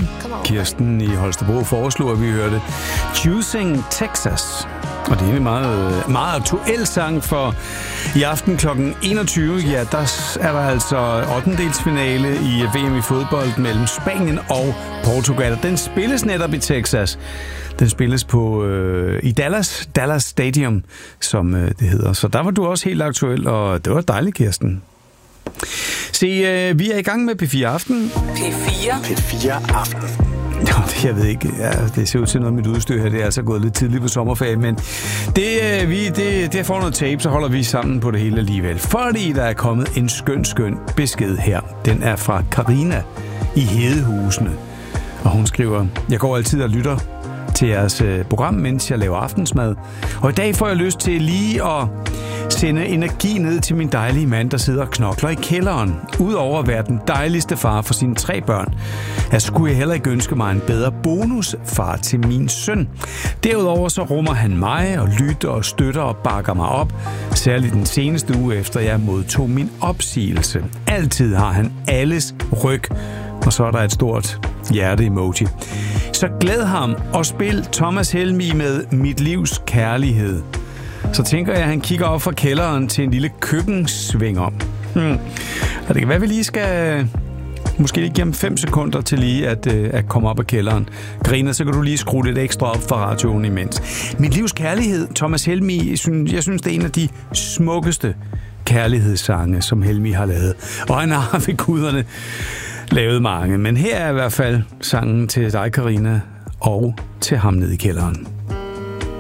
Kirsten i Holstebro foreslog, at vi hørte Choosing Texas. Og det er en meget, meget aktuel sang, for i aften kl. 21, ja, der er der altså 8-delsfinale i VM i fodbold mellem Spanien og Portugal. Den spilles netop i Texas. Den spilles på i Dallas Stadium, som det hedder. Så der var du også helt aktuel, og det var dejligt, Kirsten. Se, vi er i gang med P4 Aften. P4 Aften. Jeg ved ikke, ja, det ser ud til noget med mit udstyr her. Det er altså gået lidt tidligt på sommerferie, men det får noget tape, så holder vi sammen på det hele alligevel. Fordi der er kommet en skøn besked her. Den er fra Karina i Hedehusene. Og hun skriver: Jeg går altid og lytter til jeres program, mens jeg laver aftensmad. Og i dag får jeg lyst til lige at sende energi ned til min dejlige mand, der sidder og knokler i kælderen. Udover at være den dejligste far for sine 3 børn, skulle jeg heller ikke ønske mig en bedre bonusfar til min søn. Derudover så rummer han mig og lytter og støtter og bakker mig op. Særligt den seneste uge efter jeg modtog min opsigelse. Altid har han alles ryg. Og så er der et stort hjerte-emoji. Så glæd ham og spil Thomas Helmig med Mit livs kærlighed. Så tænker jeg, at han kigger op fra kælderen til en lille køkkensving om. Og det kan være, vi lige skal måske lige give ham 5 sekunder til lige at komme op af kælderen. Griner, så kan du lige skrue lidt ekstra op for radioen imens. Mit livs kærlighed, Thomas Helmig, jeg synes, det er en af de smukkeste kærlighedssange, som Helmig har lavet. Og han har ved guderne lavet mange. Men her er i hvert fald sangen til dig, Karina, og til ham nede i kælderen.